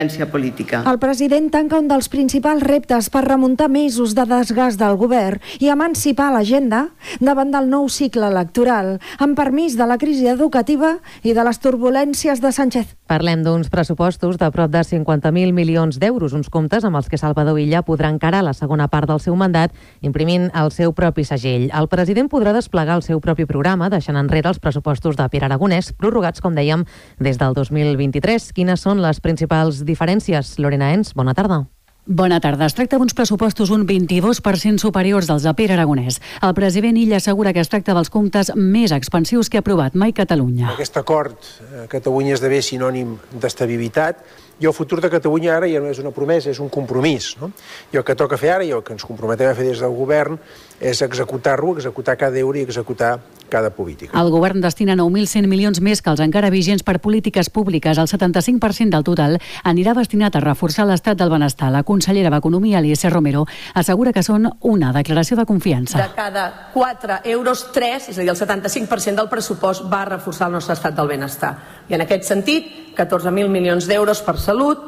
política. El president tanca un dels principals reptes per remuntar mesos de desgast del govern i emancipar l'agenda davant del nou cicle electoral, amb permís de la crisi educativa i de les turbulències de Sánchez. Parlem d'uns pressupostos de prop de 50.000 milions d'euros, uns comptes amb els que Salvador Illa podrà encarar la segona part del seu mandat imprimint el seu propi segell. El president podrà desplegar el seu propi programa, deixant enrere els pressupostos de Pere Aragonès, prorrogats, com dèiem, des del 2023. Quines són les principals diferències? Lorena Ens, bona tarda. Bona tarda. Es tracta d'uns pressupostos un 22% superiors dels de Pere Aragonès. El president Illa assegura que es tracta dels comptes més expansius que ha aprovat mai Catalunya. Aquest acord a Catalunya esdevé sinònim d'estabilitat i el futur de Catalunya ara ja no és una promesa, és un compromís. No? I el que toca fer ara i el que ens comprometem a fer des del govern és executar-lo, executar cada euro i executar cada política. El govern destina 9.100 milions més que els encara vigents per polítiques públiques. El 75% del total anirà destinat a reforçar l'estat del benestar. La consellera d'Economia, Alicia Romero, assegura que són una declaració de confiança. De cada 4 euros, 3, és a dir, el 75% del pressupost va a reforçar el nostre estat del benestar. I en aquest sentit, 14.000 milions d'euros per salut,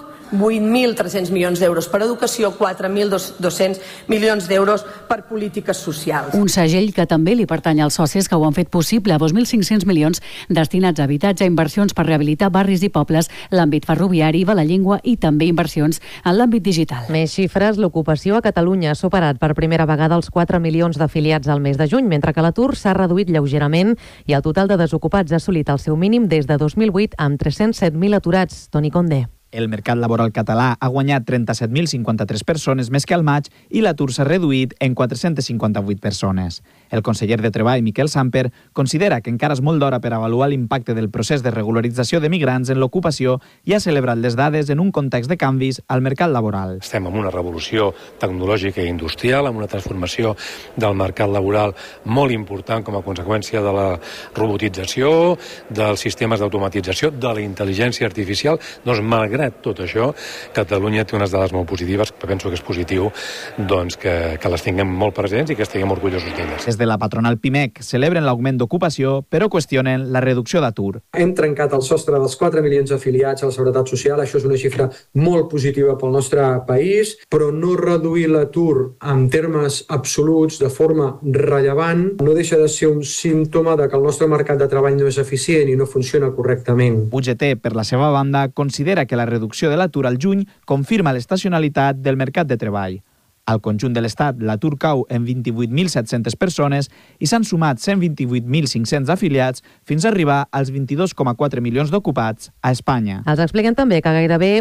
8.300 milions d'euros per educació, 4.200 milions d'euros per polítiques socials. Un segell que també li pertany als socis que ho han fet possible, 2.500 milions destinats a habitatge, inversions per rehabilitar barris i pobles, l'àmbit ferroviari, de la llengua i també inversions en l'àmbit digital. Més xifres, l'ocupació a Catalunya ha superat per primera vegada els 4 milions d'afiliats al mes de juny, mentre que l'atur s'ha reduït lleugerament i el total de desocupats ha assolit el seu mínim des de 2008 amb 307.000 aturats. Toni Condé. El mercat laboral català ha guanyat 37.053 persones més que al maig i l'atur s'ha reduït en 458 persones. El conseller de Treball, Miquel Samper, considera que encara és molt d'hora per avaluar l'impacte del procés de regularització de migrants en l'ocupació i ha celebrat les dades en un context de canvis al mercat laboral. Estem en una revolució tecnològica i industrial, amb una transformació del mercat laboral molt important com a conseqüència de la robotització, dels sistemes d'automatització, de la intel·ligència artificial. Doncs, malgrat tot això, Catalunya té unes dades molt positives, que penso que és positiu doncs, que les tinguem molt presents i que estiguem orgullosos d'elles. Des de la patronal PIMEC celebren l'augment d'ocupació, però qüestionen la reducció d'atur. Hem trencat el sostre dels 4 milions d'afiliats a la Seguretat Social, això és una xifra molt positiva pel nostre país, però no reduir l'atur en termes absoluts de forma rellevant no deixa de ser un símptoma de que el nostre mercat de treball no és eficient i no funciona correctament. UGT, per la seva banda, considera que la reducció de l'atur al juny confirma l'estacionalitat del mercat de treball. Al conjunt de l'Estat, l'atur cau en 28.700 persones i s'han sumat 128.500 afiliats fins a arribar als 22,4 milions d'ocupats a Espanya. Els expliquen també que gairebé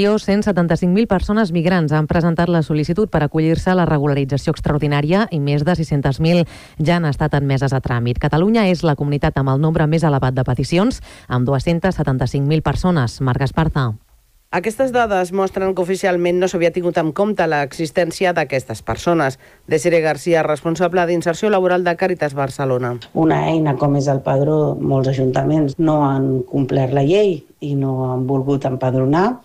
1.175.000 persones migrants han presentat la sol·licitud per acollir-se a la regularització extraordinària i més de 600.000 ja han estat admeses a tràmit. Catalunya és la comunitat amb el nombre més elevat de peticions, amb 275.000 persones. Marc Esparza. Aquestes dades mostren que oficialment no s'havia tingut en compte l'existència d'aquestes persones. Desiree Garcia, responsable d'inserció laboral de Càritas Barcelona. Una eina com és el padró, molts ajuntaments no han complert la llei i no han volgut empadronar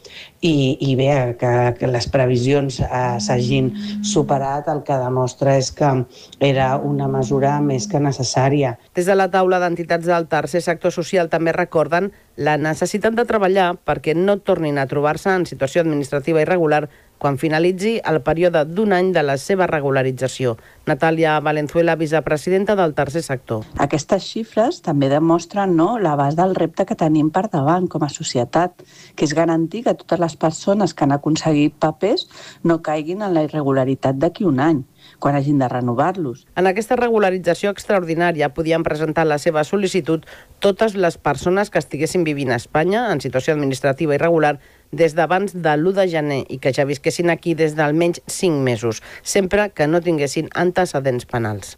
i bé, que les previsions s'hagin superat, el que demostra és que era una mesura més que necessària. Des de la taula d'entitats del tercer sector social també recorden la necessitat de treballar perquè no tornin a trobar-se en situació administrativa irregular quan finalitzi el període d'un any de la seva regularització. Natàlia Valenzuela, vicepresidenta del tercer sector. Aquestes xifres també demostren l'abast del repte que tenim per davant com a societat, que és garantir que totes les persones que han aconseguit papers no caiguin en la irregularitat d'aquí un any, quan hagin de renovar-los. En aquesta regularització extraordinària podien presentar la seva sol·licitud totes les persones que estiguessin vivint a Espanya en situació administrativa irregular des d'abans de l'1 de gener i que ja visquessin aquí des d'almenys 5 mesos, sempre que no tinguessin antecedents penals.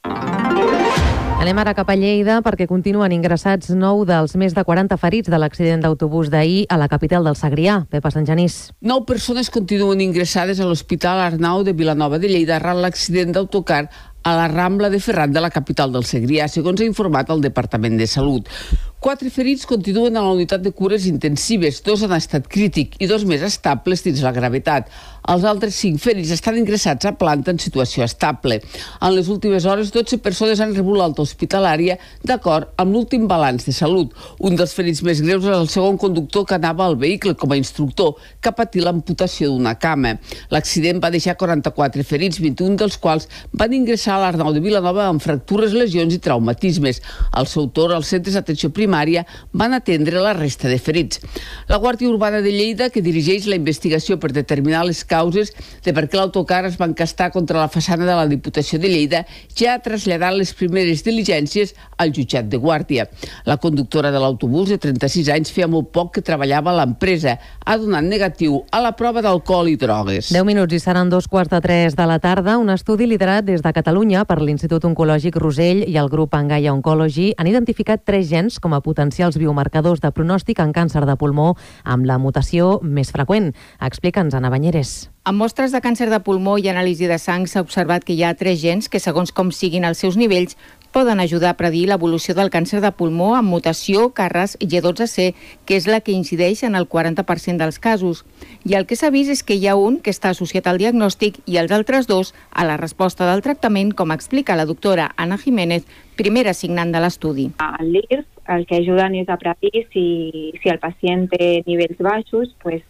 Anem ara cap a Lleida perquè continuen ingressats 9 dels més de 40 ferits de l'accident d'autobús d'ahir a la capital del Segrià. Pepa Santgenís. 9 persones continuen ingressades a l'Hospital Arnau de Vilanova de Lleida arran l'accident d'autocar a la Rambla de Ferran de la capital del Segrià, segons ha informat el Departament de Salut. 4 ferits continuen a la unitat de cures intensives, 2 en estat crític i 2 més estables dins la gravetat. Els altres 5 ferits estan ingressats a planta en situació estable. En les últimes hores, 12 persones han rebut l'alta hospitalària d'acord amb l'últim balanç de salut. Un dels ferits més greus és el segon conductor que anava al vehicle com a instructor, que ha patit l'amputació d'una cama. L'accident va deixar 44 ferits, 21 dels quals van ingressar a l'Arnau de Vilanova amb fractures, lesions i traumatismes. Al seu torn, els centres d'atenció primària van atendre la resta de ferits. La Guàrdia Urbana de Lleida, que dirigeix la investigació per determinar les causes de per què l'autocar es va encastar contra la façana de la Diputació de Lleida, ja ha traslladat les primeres diligències al jutjat de Guàrdia. La conductora de l'autobús, de 36 anys, feia molt poc que treballava a l'empresa. Ha donat negatiu a la prova d'alcohol i drogues. 10 minuts i seran 2:45 de la tarda. Un estudi liderat des de Catalunya per l'Institut Oncològic Rosell i el grup Angaia Oncology han identificat 3 gens com a potencials biomarcadors de pronòstic en càncer de pulmó amb la mutació més freqüent. Explica'ns, Anna Banyeres. En mostres de càncer de pulmó i anàlisi de sang s'ha observat que hi ha 3 gens que, segons com siguin els seus nivells, poden ajudar a predir l'evolució del càncer de pulmó amb mutació Carras G12C, que és la que incideix en el 40% dels casos. I el que s'ha vist és que hi ha un que està associat al diagnòstic i els altres 2 a la resposta del tractament, com explica la doctora Ana Jiménez, primera signant de l'estudi. Al LIRF el que ajuden és a predir si el pacient té nivells baixos,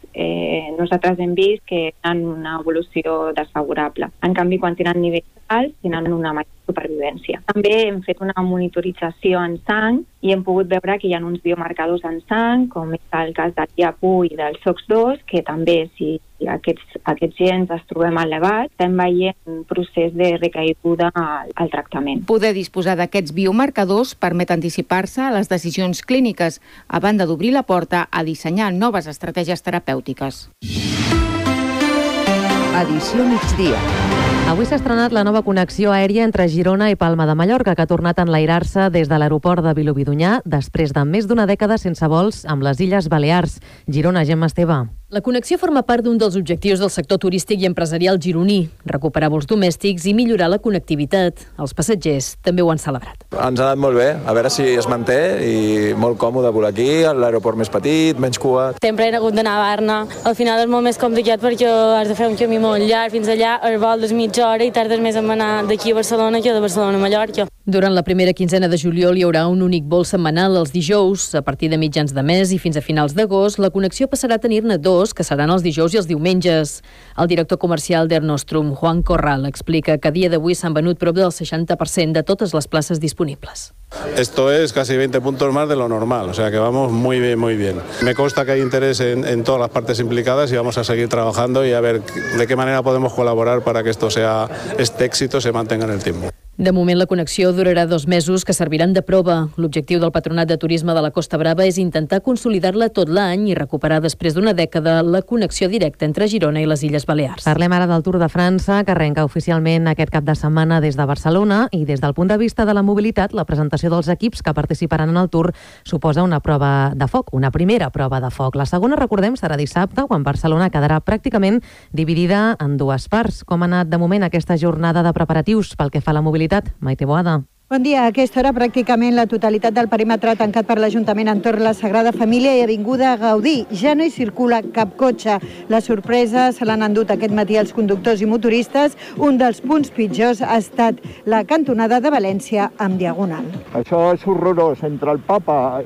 nosaltres hem vist que tenen una evolució desfavorable. En canvi, quan tenen nivells alts, tenen una major supervivència. També hem fet una monitorització en sang i hem pogut veure que hi ha uns biomarcadors en sang, com és el cas del IAP1 i del SOX2, que també, si aquests gens es trobem elevats, estem veient un procés de recaiguda al tractament. Poder disposar d'aquests biomarcadors permet anticipar-se a les decisions clíniques, a banda d'obrir la porta a dissenyar noves estratègies terapèutiques. Edició migdia. Avui s'ha estrenat la nova connexió aèria entre Girona i Palma de Mallorca, que ha tornat a enlairar-se des de l'aeroport de Vilobí d'Onyar després de més d'una dècada sense vols amb les Illes Balears. Girona, Gemma Esteve. La connexió forma part d'un dels objectius del sector turístic i empresarial gironí, recuperar vols domèstics i millorar la connectivitat. Els passatgers també ho han celebrat. Ens ha anat molt bé, a veure si es manté, i molt còmode volar aquí, l'aeroport més petit, menys cua. Sempre he hagut d'anar a Barna. Al final és molt més complicat perquè has de fer un camí molt llarg. Fins allà el vol és mitja hora i tardes més en anar d'aquí a Barcelona que de Barcelona a Mallorca. Durant la primera quinzena de juliol hi haurà un únic vol setmanal els dijous. A partir de mitjans de mes i fins a finals d'agost, la connexió passarà a tenir-ne 2, que seran els dijous i els diumenges. El director comercial d'Ernostrum, Juan Corral, explica que a dia d'avui s'han venut prop del 60% de totes les places disponibles. Esto es casi 20 puntos más de lo normal, o sea que vamos muy bien, muy bien. Me consta que hay interés en todas las partes implicadas y vamos a seguir trabajando y a ver de qué manera podemos colaborar para que este éxito se mantenga en el tiempo. De moment, la connexió durarà 2 mesos que serviran de prova. L'objectiu del Patronat de Turisme de la Costa Brava és intentar consolidar-la tot l'any i recuperar després d'una dècada la connexió directa entre Girona i les Illes Balears. Parlem ara del Tour de França, que arrenca oficialment aquest cap de setmana des de Barcelona, i des del punt de vista de la mobilitat, la presentació dels equips que participaran en el Tour suposa una prova de foc, una primera prova de foc. La segona, recordem, serà dissabte, quan Barcelona quedarà pràcticament dividida en 2 parts. Com ha anat de moment aquesta jornada de preparatius pel que fa a la mobilitat? Maite Boada. Bon dia. A aquesta hora pràcticament la totalitat del perímetre tancat per l'Ajuntament entorn la Sagrada Família i Avinguda Gaudí. Ja no hi circula cap cotxe. La sorpresa se l'han endut aquest matí els conductors i motoristes. Un dels punts pitjors ha estat la cantonada de València amb Diagonal. Això és horrorós, entre el Papa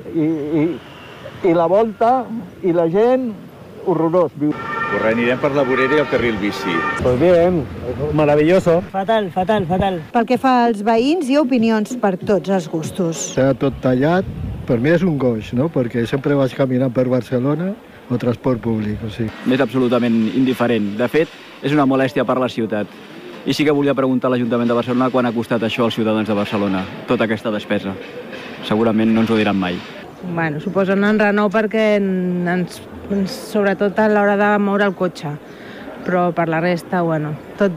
i la Volta i la gent, horrorós. Anirem per la vorera i el carril bici. Pues bien, maravilloso. Fatal. Pel que fa als veïns, hi ha opinions per tots els gustos. Està tot tallat. Per mi és un goig, no? Perquè sempre vaig caminant per Barcelona o transport públic, o sigui. És absolutament indiferent. De fet, és una molèstia per la ciutat. I sí que volia preguntar a l'Ajuntament de Barcelona quan ha costat això als ciutadans de Barcelona, tota aquesta despesa. Segurament no ens ho diran mai. Bueno, suposo un enrenou perquè sobretot a l'hora de moure el cotxe, però per la resta, bueno, tot bé.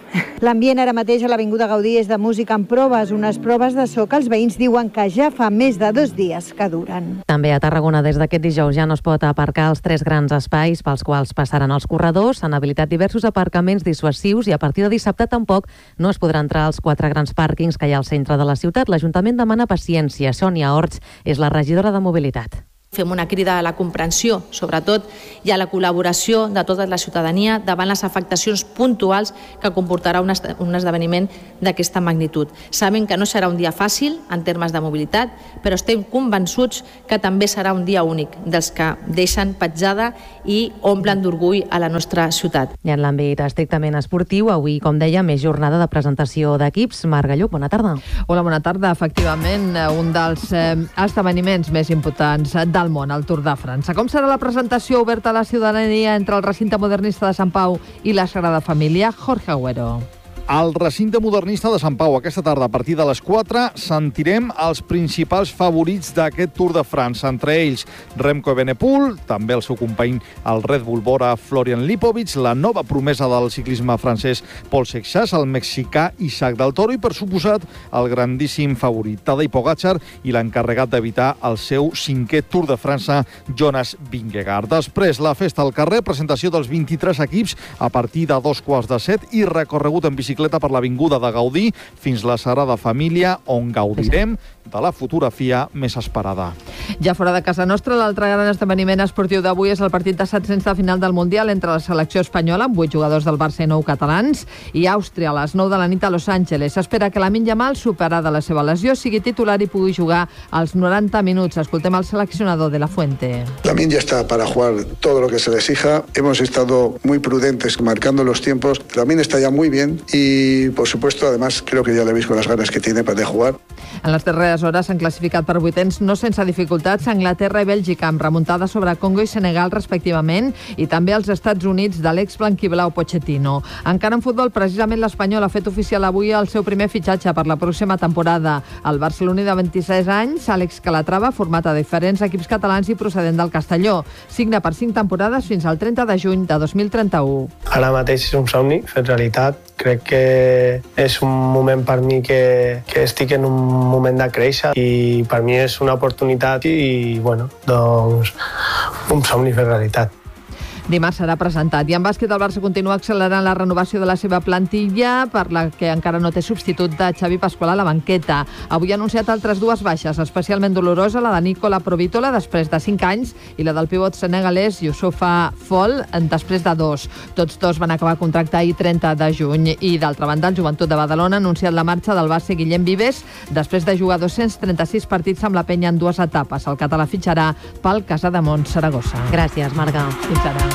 L'ambient ara mateix a l'Avinguda Gaudí és de música en proves, unes proves de so que els veïns diuen que ja fa més de 2 dies que duren. També a Tarragona des d'aquest dijous ja no es pot aparcar als 3 grans espais pels quals passaran els corredors. S'han habilitat diversos aparcaments dissuasius i a partir de dissabte tampoc no es podrà entrar als 4 grans pàrquings que hi ha al centre de la ciutat. L'Ajuntament demana paciència. Sònia Orts és la regidora de Mobilitat. Fem una crida a la comprensió, sobretot, i a la col·laboració de tota la ciutadania davant les afectacions puntuals que comportarà un esdeveniment d'aquesta magnitud. Sabem que no serà un dia fàcil en termes de mobilitat, però estem convençuts que també serà un dia únic, dels que deixen petjada i omplen d'orgull a la nostra ciutat. I en l'àmbit estrictament esportiu, avui, com deia, més jornada de presentació d'equips. Marc Galló, bona tarda. Hola, bona tarda. Efectivament, un dels esdeveniments més importants del món, el Tour de França. Com serà la presentació oberta a la ciutadania entre el recinte modernista de Sant Pau i la Sagrada Família? Jorge Agüero. Al recinte modernista de Sant Pau, aquesta tarda, a partir de les 4, sentirem els principals favorits d'aquest Tour de França. Entre ells, Remco Evenepoel, també el seu company, el Red Bull Bora Florian Lipovic, la nova promesa del ciclisme francès Paul Seixas, el mexicà Isaac del Toro i, per suposat, el grandíssim favorit Tadej Pogačar i l'encarregat d'evitar el seu 5è Tour de França, Jonas Vingegaard. Després, la festa al carrer, presentació dels 23 equips a partir de 2:15 i recorregut en bicicleta per l'Avinguda de Gaudí fins la Sagrada Família, on gaudirem de la fotografia més esperada. Ja fora de casa nostra, l'altre gran esdeveniment esportiu d'avui és el partit de 700 de final del Mundial entre la selecció espanyola, amb 8 jugadors del Barça i 9 catalans, i Àustria, a les 9 de la nit a Los Angeles. S'espera que Lamine Yamal, superada la seva lesió, sigui titular i pugui jugar als 90 minuts. Escoltem el seleccionador de la Fuente. Lamine ya está para jugar todo lo que se le exija. Hemos estado muy prudentes marcando los tiempos. Lamine está ya muy bien y, por supuesto, además, creo que ya le veis con las ganas que tiene para jugar. En les darreres hores s'han classificat per vuitens no sense dificultats Anglaterra i Bèlgica, amb remuntada sobre Congo i Senegal respectivament, i també els Estats Units de l'ex blanquiblau Pochettino. Encara en futbol, precisament l'Espanyol ha fet oficial avui el seu primer fitxatge per la pròxima temporada. El barceloní de 26 anys, Àlex Calatrava, format a diferents equips catalans i procedent del Castelló. Signa per 5 temporades fins al 30 de juny de 2031. Ara mateix és un somni fet realitat. Crec que és un moment per mi que estic en un moment de créixer i per mi és una oportunitat i, bueno, doncs un somni fer realitat. Dimarts serà presentat. I en bàsquet el Barça continua accelerant la renovació de la seva plantilla, per la que encara no té substitut de Xavi Pasqual a la banqueta. Avui ha anunciat altres 2 baixes, especialment dolorosa, la de Nicola Provitola després de 5 anys i la del pivot senegalès Youssoufa Fall després de 2. Tots 2 van acabar contracte ahir 30 de juny. I d'altra banda, el Joventut de Badalona ha anunciat la marxa del base Guillem Vives després de jugar 236 partits amb la penya en 2 etapes. El català fitxarà pel Casademont Saragossa. Gràcies, Marga. Fins ara.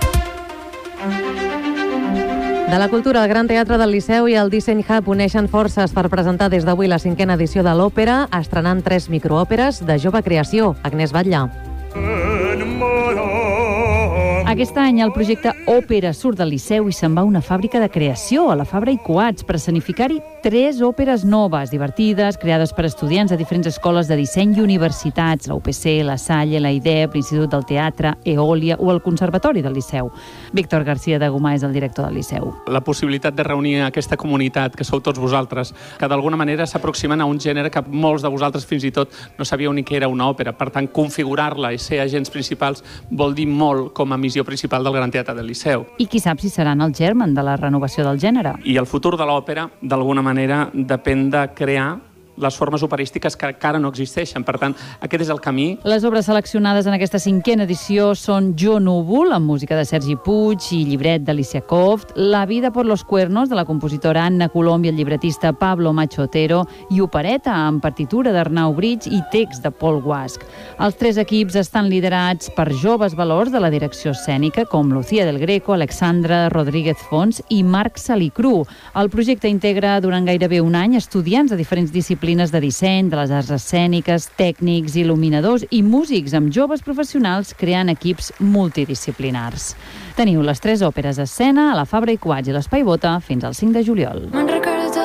De la cultura, el Gran Teatre del Liceu i el Disseny Hub uneixen forces per presentar des d'avui la 5a edició de l'òpera, estrenant 3 microòperes de jove creació. Agnès Batlle. Aquest any el projecte Òpera surt del Liceu i se'n va a una fàbrica de creació, a la Fabra i Coats, per escenificar-hi 3 òperes noves, divertides, creades per estudiants de diferents escoles de disseny i universitats, la UPC, la Salle, la IDEP, l'Institut del Teatre, Eòlia o el Conservatori del Liceu. Víctor García de Gomà és el director del Liceu. La possibilitat de reunir aquesta comunitat, que sou tots vosaltres, que d'alguna manera s'aproximen a un gènere que molts de vosaltres fins i tot no sabíeu ni que era una òpera. Per tant, configurar-la i ser agents principals vol dir molt com a missió principal del Gran Teatre del Liceu. I qui sap si seran el germen de la renovació del gènere. I el futur de l'òpera, d'alguna manera, depèn de crear les formes operístiques que encara no existeixen. Per tant, aquest és el camí. Les obres seleccionades en aquesta 5a edició són Jo Núvol, amb música de Sergi Puig i llibret d'Alicia Koft, La vida por los cuernos, de la compositora Anna Colom i el llibretista Pablo Machotero, i Opereta, amb partitura d'Arnau Bridge i text de Paul Guasch. Els 3 equips estan liderats per joves valors de la direcció escènica, com Lucía del Greco, Alexandra Rodríguez Fons i Marc Salicru. El projecte integra durant gairebé un any estudiants de diferents disciplines de disseny, de les arts escèniques, tècnics, il·luminadors i músics amb joves professionals creant equips multidisciplinars. Teniu les 3 òperes a escena a la Fabra i Coats i l'Espai Bota fins al 5 de juliol.